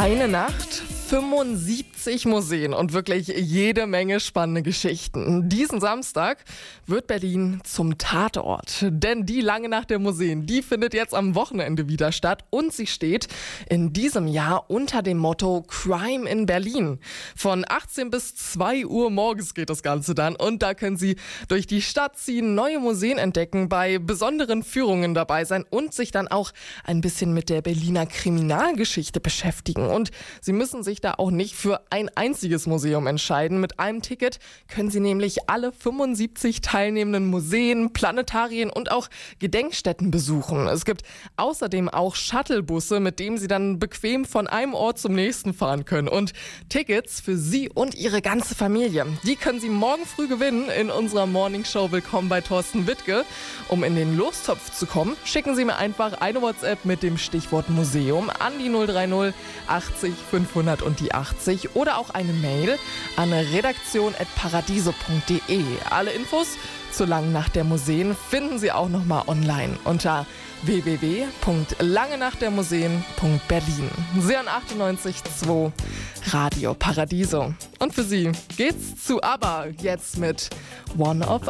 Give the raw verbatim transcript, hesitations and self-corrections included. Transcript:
Eine Nacht, fünfundsiebzig Museen und wirklich jede Menge spannende Geschichten. Diesen Samstag wird Berlin zum Tatort. Denn die lange Nacht der Museen, die findet jetzt am Wochenende wieder statt. Und sie steht in diesem Jahr unter dem Motto Crime in Berlin. Von achtzehn bis zwei Uhr morgens geht das Ganze dann. Und da können Sie durch die Stadt ziehen, neue Museen entdecken, bei besonderen Führungen dabei sein und sich dann auch ein bisschen mit der Berliner Kriminalgeschichte beschäftigen. Und Sie müssen sich da auch nicht für ein einziges Museum entscheiden. Mit einem Ticket können Sie nämlich alle fünfundsiebzig teilnehmenden Museen, Planetarien und auch Gedenkstätten besuchen. Es gibt außerdem auch Shuttlebusse, mit denen Sie dann bequem von einem Ort zum nächsten fahren können. Und Tickets für Sie und Ihre ganze Familie, die können Sie morgen früh gewinnen in unserer Morningshow Willkommen bei Thorsten Wittke. Um in den Lostopf zu kommen, schicken Sie mir einfach eine WhatsApp mit dem Stichwort Museum an die null drei null achtzig fünfhundert und die achtzig oder auch eine Mail an redaktion at paradiso punkt de. Alle Infos zur langen Nacht der Museen finden Sie auch nochmal online unter w w w punkt langenachtdermuseen punkt berlin. Sie hören achtundneunzig Komma zwei Radio Paradiso. Und für Sie geht's zu ABBA jetzt mit One of